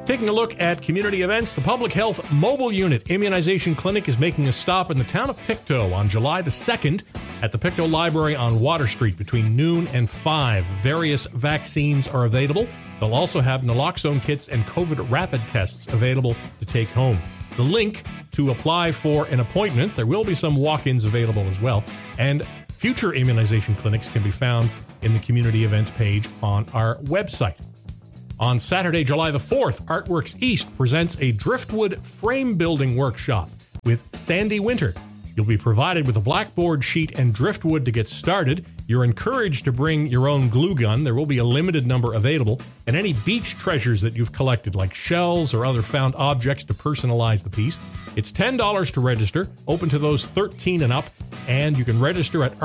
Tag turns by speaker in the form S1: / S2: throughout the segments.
S1: Taking a look at community events, the Public Health Mobile Unit Immunization Clinic is making a stop in the town of Pictou on July the 2nd at the Pictou Library on Water Street between noon and 5. Various vaccines are available. They'll also have naloxone kits and COVID rapid tests available to take home. The link to apply for an appointment, there will be some walk-ins available as well, and future immunization clinics can be found in the community events page on our website. On Saturday, July the 4th, Artworks East presents a driftwood frame building workshop with Sandy Winter. You'll be provided with a blackboard sheet and driftwood to get started. You're encouraged to bring your own glue gun. There will be a limited number available, and any beach treasures that you've collected, like shells or other found objects, to personalize the piece. It's $10 to register, open to those 13 and up, and you can register at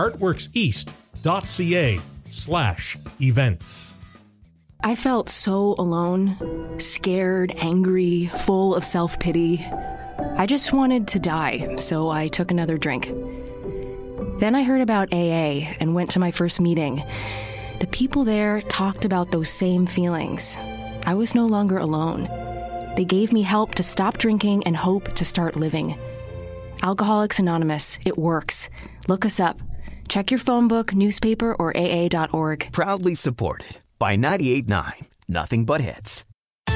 S1: artworkseast.ca/events.
S2: I felt so alone, scared, angry, full of self-pity. I just wanted to die, so I took another drink. Then I heard about AA and went to my first meeting. The people there talked about those same feelings. I was no longer alone. They gave me help to stop drinking and hope to start living. Alcoholics Anonymous, it works. Look us up. Check your phone book, newspaper, or AA.org.
S3: Proudly supported by 98.9 Nothing But Hits.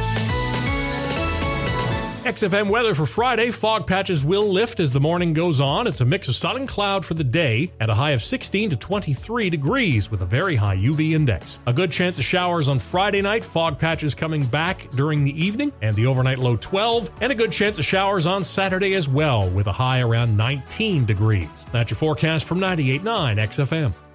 S1: XFM weather for Friday. Fog patches will lift as the morning goes on. It's a mix of sun and cloud for the day at a high of 16 to 23 degrees with a very high UV index. A good chance of showers on Friday night. Fog patches coming back during the evening and the overnight low 12. And a good chance of showers on Saturday as well with a high around 19 degrees. That's your forecast from 98.9 XFM.